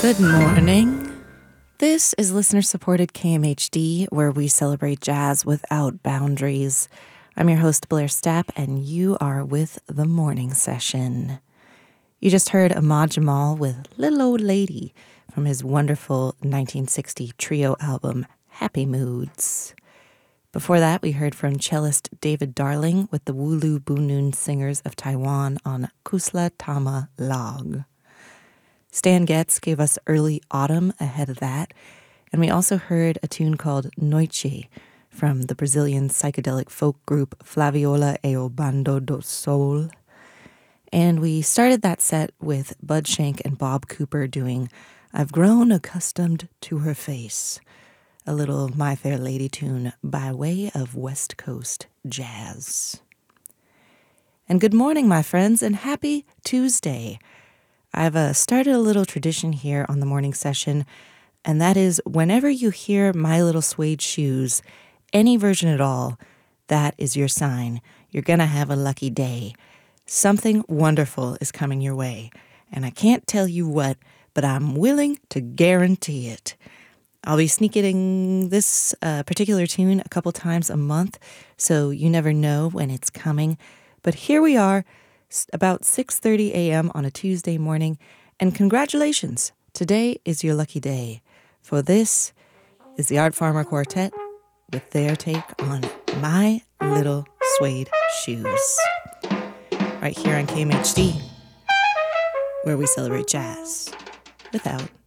Good morning. This is listener-supported KMHD, where we celebrate jazz without boundaries. I'm your host, Blair Stapp, and you are with The Morning Session. You just heard Ahmad Jamal with Little Old Lady from his wonderful 1960 trio album, Happy Moods. Before that, we heard from cellist David Darling with the Wulu Bunun Singers of Taiwan on Kusla Tama Log. Stan Getz gave us Early Autumn ahead of that, and we also heard a tune called Noite from the Brazilian psychedelic folk group Flaviola e o Bando do Sol. And we started that set with Bud Shank and Bob Cooper doing I've Grown Accustomed to Her Face, a little My Fair Lady tune by way of West Coast jazz. And good morning, my friends, and happy Tuesday. I've started a little tradition here on the morning session, and that is whenever you hear My Little Suede Shoes, any version at all, that is your sign. You're going to have a lucky day. Something wonderful is coming your way, and I can't tell you what, but I'm willing to guarantee it. I'll be sneaking this particular tune a couple times a month, so you never know when it's coming. But here we are, about 6:30 a.m. on a Tuesday morning, and congratulations, today is your lucky day. For this is the Art Farmer Quartet with their take on My Little Suede Shoes. Right here on KMHD, where we celebrate jazz without